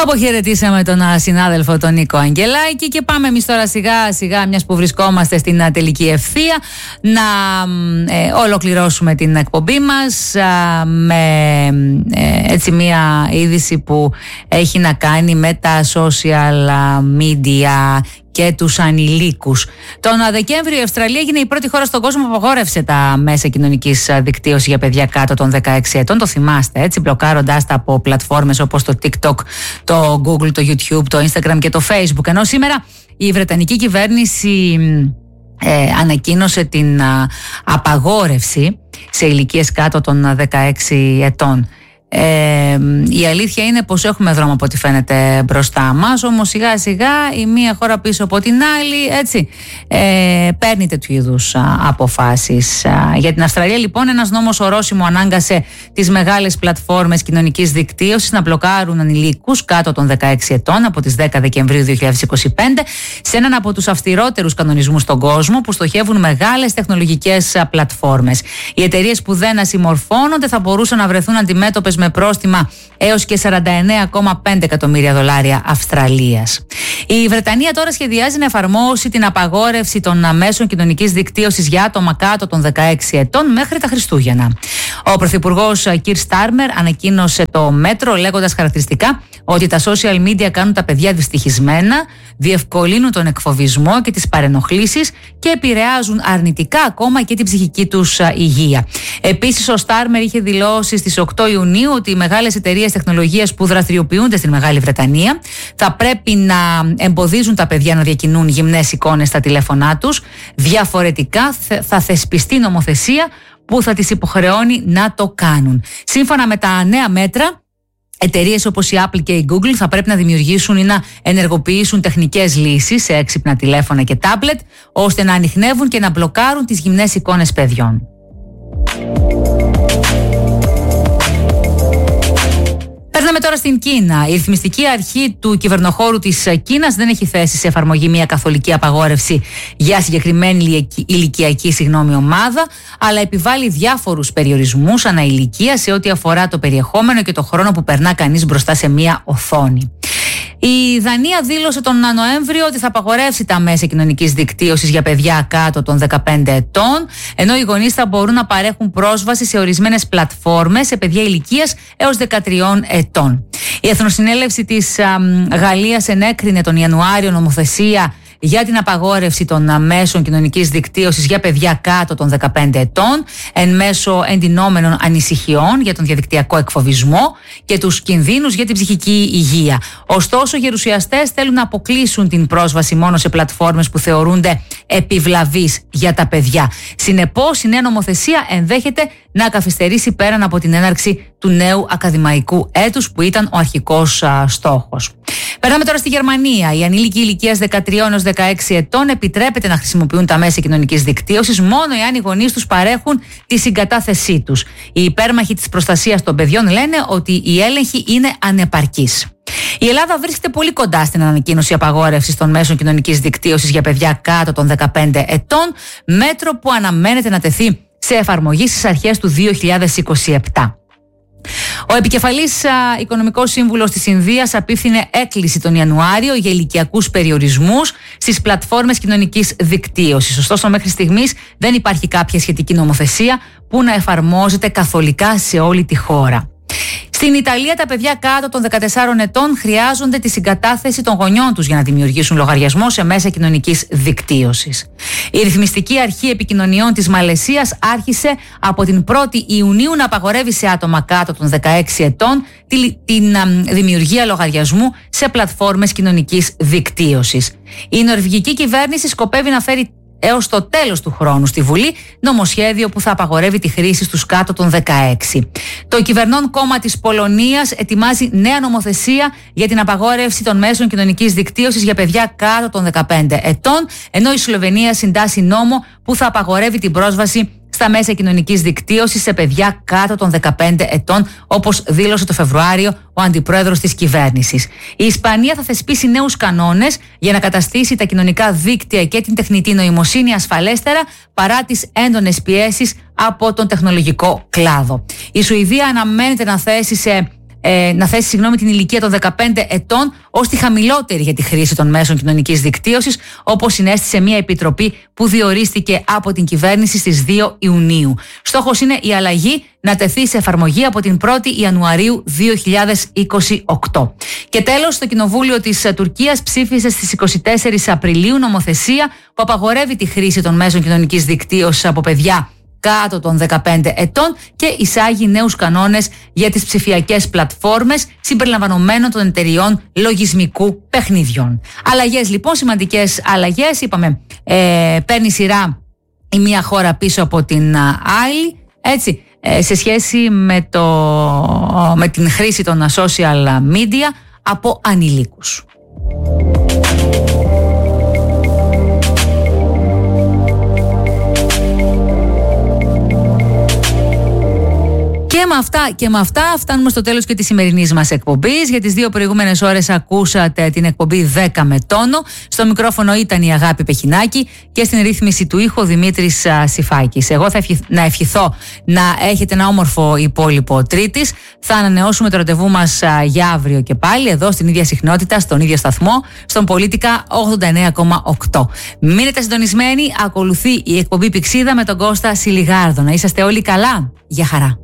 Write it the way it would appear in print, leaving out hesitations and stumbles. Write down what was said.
Αποχαιρετήσαμε τον συνάδελφο τον Νίκο Αγγελάκη και πάμε εμείς τώρα σιγά σιγά, μιας που βρισκόμαστε στην τελική ευθεία, να ολοκληρώσουμε την εκπομπή μας με έτσι μια είδηση που έχει να κάνει με τα social media και τους ανηλίκους. Τον Δεκέμβριο η Αυστραλία έγινε η πρώτη χώρα στον κόσμο που απαγόρευσε τα μέσα κοινωνικής δικτύωσης για παιδιά κάτω των 16 ετών. Το θυμάστε, έτσι, μπλοκάροντάς τα από πλατφόρμες όπως το TikTok, το Google, το YouTube, το Instagram και το Facebook. Ενώ σήμερα η Βρετανική κυβέρνηση ανακοίνωσε την απαγόρευση σε ηλικίες κάτω των 16 ετών. Η αλήθεια είναι πως έχουμε δρόμο από ό,τι φαίνεται μπροστά μας, όμως σιγά σιγά η μία χώρα πίσω από την άλλη, έτσι, παίρνει τέτοιου είδους αποφάσεις. Για την Αυστραλία λοιπόν ένας νόμος ορόσημο ανάγκασε τις μεγάλες πλατφόρμες κοινωνικής δικτύωσης να μπλοκάρουν ανηλίκους κάτω των 16 ετών από τις 10 Δεκεμβρίου 2025 σε έναν από τους αυστηρότερους κανονισμούς στον κόσμο που στοχεύουν μεγάλες τεχνολογικές πλατφόρμες. Οι εταιρείες που δεν συμμορφώνονται θα μπορούσαν να βρεθούν αντιμέτωπες με πρόστιμα έως και $49,5 εκατομμύρια Αυστραλίας. Η Βρετανία τώρα σχεδιάζει να εφαρμόσει την απαγόρευση των μέσων κοινωνικής δικτύωσης για άτομα κάτω των 16 ετών μέχρι τα Χριστούγεννα. Ο Πρωθυπουργός Κιρ Στάρμερ ανακοίνωσε το μέτρο λέγοντας χαρακτηριστικά ότι τα social media κάνουν τα παιδιά δυστυχισμένα, διευκολύνουν τον εκφοβισμό και τις παρενοχλήσεις και επηρεάζουν αρνητικά ακόμα και την ψυχική τους υγεία. Επίσης, ο Στάρμερ είχε δηλώσει στις 8 Ιουνίου ότι οι μεγάλες εταιρείες τεχνολογίας που δραστηριοποιούνται στην Μεγάλη Βρετανία θα πρέπει να εμποδίζουν τα παιδιά να διακινούν γυμνές εικόνες στα τηλέφωνά τους. Διαφορετικά θα θεσπιστεί νομοθεσία που θα τις υποχρεώνει να το κάνουν. Σύμφωνα με τα νέα μέτρα, εταιρείες όπως η Apple και η Google θα πρέπει να δημιουργήσουν ή να ενεργοποιήσουν τεχνικές λύσεις σε έξυπνα τηλέφωνα και τάμπλετ, ώστε να ανιχνεύουν και να μπλοκάρουν τις γυμνές εικόνες παιδιών. Περνάμε τώρα στην Κίνα. Η ρυθμιστική αρχή του κυβερνοχώρου της Κίνας δεν έχει θέσει σε εφαρμογή μια καθολική απαγόρευση για συγκεκριμένη ηλικιακή ομάδα, αλλά επιβάλλει διάφορους περιορισμούς ανά ηλικία σε ό,τι αφορά το περιεχόμενο και το χρόνο που περνά κανείς μπροστά σε μια οθόνη. Η Δανία δήλωσε τον Νοέμβριο ότι θα απαγορεύσει τα μέσα κοινωνικής δικτύωσης για παιδιά κάτω των 15 ετών, ενώ οι γονείς θα μπορούν να παρέχουν πρόσβαση σε ορισμένες πλατφόρμες σε παιδιά ηλικίας έως 13 ετών. Η Εθνοσυνέλευση της Γαλλίας ενέκρινε τον Ιανουάριο νομοθεσία για την απαγόρευση των μέσων κοινωνικής δικτύωσης για παιδιά κάτω των 15 ετών, εν μέσω εντυνόμενων ανησυχιών για τον διαδικτυακό εκφοβισμό και τους κινδύνους για την ψυχική υγεία. Ωστόσο, οι γερουσιαστές θέλουν να αποκλείσουν την πρόσβαση μόνο σε πλατφόρμες που θεωρούνται επιβλαβείς για τα παιδιά. Συνεπώς, η νέα νομοθεσία ενδέχεται να καθυστερήσει πέραν από την έναρξη του νέου ακαδημαϊκού έτους που ήταν ο αρχικός στόχος. Περνάμε τώρα στη Γερμανία. Οι ανήλικοι ηλικίας 13 έως 16 ετών επιτρέπεται να χρησιμοποιούν τα μέσα κοινωνικής δικτύωσης μόνο εάν οι γονείς τους παρέχουν τη συγκατάθεσή τους. Οι υπέρμαχοι της προστασίας των παιδιών λένε ότι η έλεγχη είναι ανεπαρκής. Η Ελλάδα βρίσκεται πολύ κοντά στην ανακοίνωση απαγόρευσης των μέσων κοινωνικής δικτύωσης για παιδιά κάτω των 15 ετών, μέτρο που αναμένεται να τεθεί σε εφαρμογή στις αρχές του 2027. Ο επικεφαλής οικονομικός σύμβουλος της Ινδίας απίφθινε έκκληση τον Ιανουάριο για ηλικιακούς περιορισμούς στις πλατφόρμες κοινωνικής δικτύωσης. Ωστόσο, μέχρι στιγμής δεν υπάρχει κάποια σχετική νομοθεσία που να εφαρμόζεται καθολικά σε όλη τη χώρα. Στην Ιταλία, τα παιδιά κάτω των 14 ετών χρειάζονται τη συγκατάθεση των γονιών τους για να δημιουργήσουν λογαριασμό σε μέσα κοινωνικής δικτύωσης. Η ρυθμιστική αρχή επικοινωνιών της Μαλαισίας άρχισε από την 1η Ιουνίου να απαγορεύει σε άτομα κάτω των 16 ετών την δημιουργία λογαριασμού σε πλατφόρμες κοινωνικής δικτύωσης. Η νορβηγική κυβέρνηση σκοπεύει να φέρει έως το τέλος του χρόνου στη Βουλή νομοσχέδιο που θα απαγορεύει τη χρήση στους κάτω των 16. Το κυβερνών κόμμα της Πολωνίας ετοιμάζει νέα νομοθεσία για την απαγόρευση των μέσων κοινωνικής δικτύωσης για παιδιά κάτω των 15 ετών, ενώ η Σλοβενία συντάσσει νόμο που θα απαγορεύει την πρόσβαση στα μέσα κοινωνικής δικτύωσης σε παιδιά κάτω των 15 ετών, όπως δήλωσε το Φεβρουάριο ο αντιπρόεδρος της κυβέρνησης. Η Ισπανία θα θεσπίσει νέους κανόνες για να καταστήσει τα κοινωνικά δίκτυα και την τεχνητή νοημοσύνη ασφαλέστερα παρά τις έντονες πιέσεις από τον τεχνολογικό κλάδο. Η Σουηδία αναμένεται να θέσει σε να θέσει την ηλικία των 15 ετών ως τη χαμηλότερη για τη χρήση των μέσων κοινωνικής δικτύωσης, όπως συνέστησε μια επιτροπή που διορίστηκε από την κυβέρνηση στις 2 Ιουνίου. Στόχος είναι η αλλαγή να τεθεί σε εφαρμογή από την 1η Ιανουαρίου 2028. Και τέλος, το Κοινοβούλιο της Τουρκίας ψήφισε στις 24 Απριλίου νομοθεσία που απαγορεύει τη χρήση των μέσων κοινωνικής δικτύωσης από παιδιά κάτω των 15 ετών και εισάγει νέους κανόνες για τις ψηφιακές πλατφόρμες συμπεριλαμβανομένων των εταιριών λογισμικού παιχνιδιών. Αλλαγές λοιπόν, σημαντικές αλλαγές. Είπαμε, παίρνει σειρά η μία χώρα πίσω από την άλλη, έτσι, σε σχέση με την χρήση των social media από ανηλίκους. Και με αυτά φτάνουμε στο τέλος και της σημερινής μας εκπομπής. Για τις 2 προηγούμενες ώρες ακούσατε την εκπομπή 10 με τόνο. Στο μικρόφωνο ήταν η Αγάπη Πεχινάκη και στην ρύθμιση του ήχου Δημήτρης Σιφάκης. Εγώ θα ευχηθώ να έχετε ένα όμορφο υπόλοιπο Τρίτης. Θα ανανεώσουμε το ραντεβού μας για αύριο και πάλι εδώ στην ίδια συχνότητα, στον ίδιο σταθμό, στον Πολίτικα 89,8. Μείνετε συντονισμένοι, ακολουθεί η εκπομπή Πηξίδα με τον Κώστα Σιλιγάρδο. Να είσαστε όλοι καλά. Γεια χαρά.